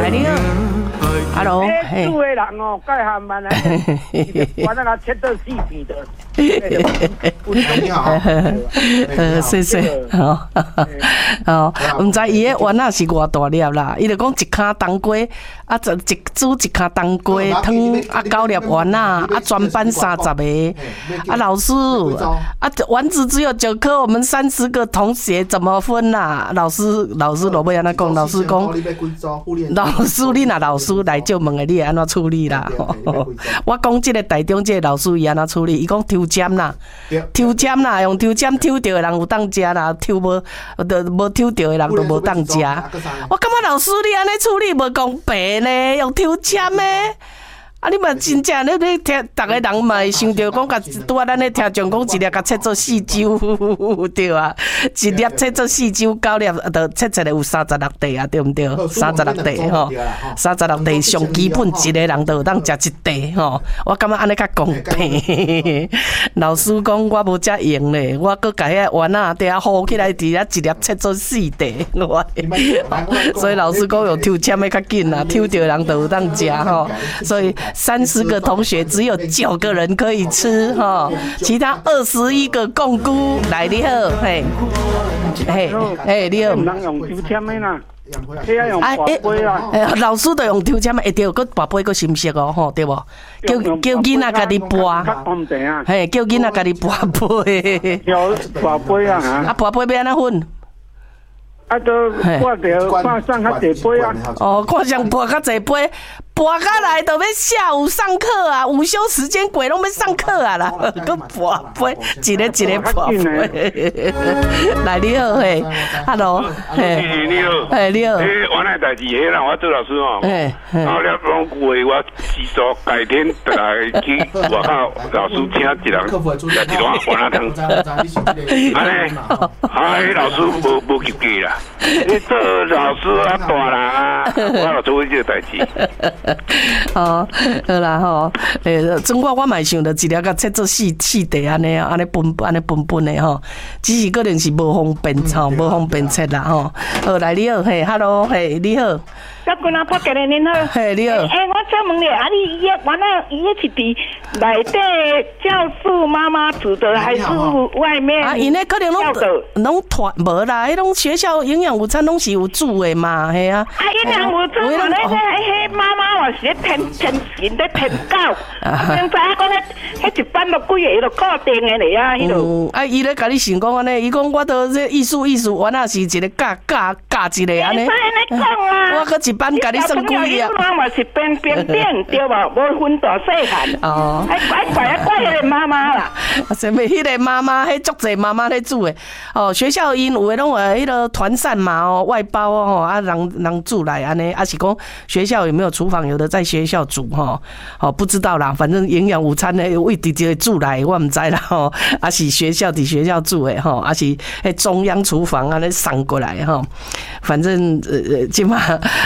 你好。Hello， 住的人哦，盖下慢来，我那个切到四片的。 你好， 谢谢。哦，唔知伊个丸仔是偌大粒啦，伊就讲一卡冬瓜，啊，一煮一卡冬瓜汤，啊，9粒丸仔，啊，全班30个，啊，老师，啊，丸子只有9颗，我们30个同学怎么分啦？老师落尾安怎讲？老师讲，老师你若老师来就问个，你会安怎处理啦？我讲这个台中这个老师伊安怎处理？伊讲抽签啦，抽签啦，用抽签抽到的人有当食啦，抽无抽到的人都无当食。我感觉老师你安尼处理无公平呢，用抽签呢。啊！你嘛真正你听，逐个人嘛会想着讲，甲拄啊，咱咧听讲讲一粒甲切做4周，对啊，一粒切做4周，9粒就切出来有36块啊，对毋对？36块吼，36块上基本一个人就有当食1块吼。我感觉安尼较公平。老师讲我无遮用咧，我搁甲遐丸仔底下糊起来，伫遐一粒切做4块，所以老师讲用抽签的较紧啦，抽到人就有当食吼，所以。30个同学只有9个人可以吃哈，其他21个共估。来，你好，嘿，你好。 唔能用抽签的啦，迄要用拔杯啦。 老师都用抽签的，会对，佮拔杯佮深色哦，吼，对无？叫囡仔家己拔，嘿，叫囡仔家己拔杯。 有拔杯啊， 啊，拔杯要安怎分？ 啊，都看上较济杯啊。 哦，看上拔较济杯。拔下来就要下午上课啊，午休时间鬼拢要上课啊啦，佮拔杯，一个拔杯。来你好嘿 ，Hello， 嘿，你好， 嘿你好， 我那代志，迄人我做老师哦，后了拢为我制作改天来去外口老师请一人来一碗丸仔汤，安尼，迄老师无及格啦，你做老师啊大人啊，我就做这个代志。 哦，好啦吼，总我嘛想着一粒甲切做四块安尼啊，安尼分的吼，只是可能是无方便吼，无方便切啦吼。好，来你好，嘿 ，Hello， 嘿，你好。 小姑娘，拍给您好。 嘿，你好。 我想问你，啊，你完了，伊是伫内底教室妈妈煮的，还是外面？啊， 因那可能拢团无啦，迄种学校营养午餐拢是有煮的嘛，系啊。 啊，营养午餐，迄妈妈话是天神在天教，现在讲迄一班都几个，伊都固定的咧啊，迄度。 啊，伊咧甲你想讲安尼，伊讲我都这意思，原来是一个教一个安尼。我搁一班甲你算几个？ 妈妈是边对吧？无分大细汉。 哦。 怪迄个妈妈啦。 什么？迄个妈妈，迄足侪妈妈咧煮的。哦，学校因有诶拢有迄个团膳嘛，哦，外包哦，啊，人煮来安尼，啊是讲学校有没有厨房？有的在学校煮哈，哦不知道啦，反正营养午餐呢为直接煮来，我唔知啦吼，啊是学校煮的吼，啊是中央厨房啊咧送过来哈，反正即马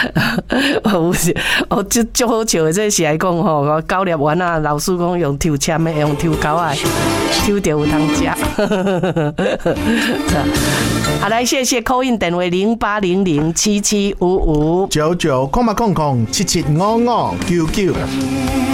我就好笑的，这是来讲吼，9粒丸啊，老师讲用抽签的，用抽高啊，抽到有通食。好，来谢谢 call in 电话0800775599， 看嘛，775599。